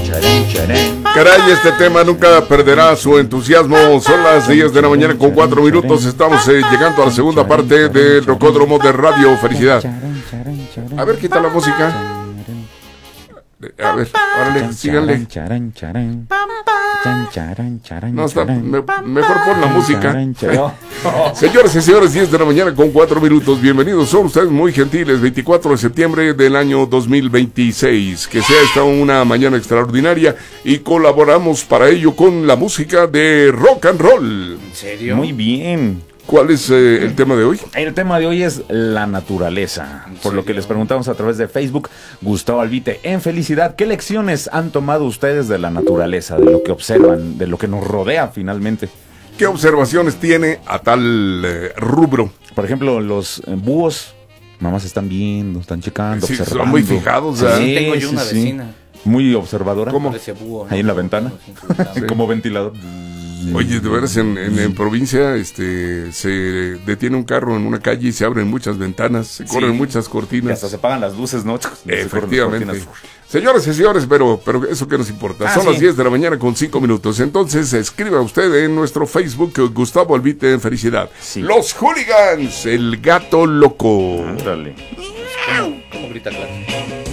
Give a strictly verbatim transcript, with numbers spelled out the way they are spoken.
Caray, este tema nunca perderá su entusiasmo. Son las diez de la mañana con cuatro minutos. Estamos eh, llegando a la segunda parte del Rocódromo de Radio Felicidad. A ver, quita la música. A ver, órale, síganle. No, está, me, mejor pon la música. Señores y señores, diez de la mañana con cuatro minutos. Bienvenidos, son ustedes muy gentiles. veinticuatro de septiembre del año dos mil veintiséis. Que sea esta una mañana extraordinaria. Y colaboramos para ello con la música de rock and roll. ¿En serio? Muy bien. ¿Cuál es eh, el tema de hoy? El tema de hoy es la naturaleza. Por lo que les preguntamos a través de Facebook, Gustavo Albite, en Felicidad, ¿qué lecciones han tomado ustedes de la naturaleza, de lo que observan, de lo que nos rodea finalmente? ¿Qué observaciones tiene a tal eh, rubro? Por ejemplo, los eh, búhos, mamás están viendo, están checando, Sí, observando. son muy fijados, ¿verdad? Sí, tengo yo una sí, sí. vecina. Muy observadora. ¿Cómo? Parece búho, ¿no? Ahí en la ventana. Sí. Como ventilador. Oye, de veras, en, en, en provincia este, se detiene un carro en una calle y se abren muchas ventanas, se corren Sí. muchas Y cortinas. hasta se apagan las luces, ¿no? Se corren las Efectivamente. cortinas. Señores y señores, pero, pero eso que nos importa. Ah, Son sí. las diez de la mañana con cinco minutos. Entonces, escriba usted en nuestro Facebook, Gustavo Albite en Felicidad. Sí. Los Hooligans, el gato loco. Ándale. ¿Cómo, cómo grita claro?